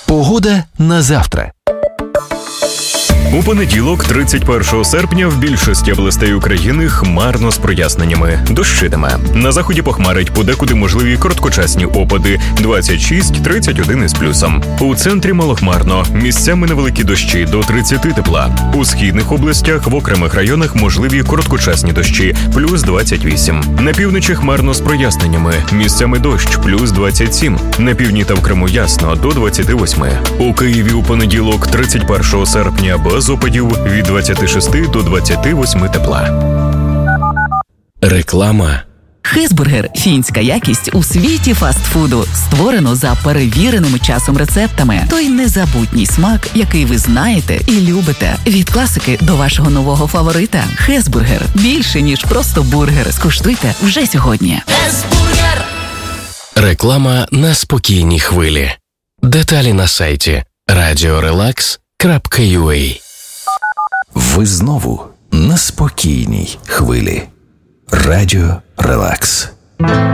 Погода на завтра. У понеділок, 31 серпня, в більшості областей України хмарно з проясненнями. Дощитиме. На заході похмарить, подекуди можливі короткочасні опади. 26-31 із плюсом. У центрі малохмарно. Місцями невеликі дощі до 30 тепла. У східних областях в окремих районах можливі короткочасні дощі. Плюс 28. На півночі хмарно з проясненнями. Місцями дощ. Плюс 27. На півдні та в Криму ясно. До 28. У Києві у понеділок, 31 серпня, без опадів від 26 до 28 тепла. Реклама. Хесбургер – фінська якість у світі фастфуду. Створено за перевіреними часом рецептами. Той незабутній смак, який ви знаєте і любите. Від класики до вашого нового фаворита. Хесбургер – більше, ніж просто бургер. Скуштуйте вже сьогодні. Хесбургер! Реклама на спокійній хвилі. Деталі на сайті radiorelax.ua. Ви знову на спокійній хвилі. Радіо Релакс.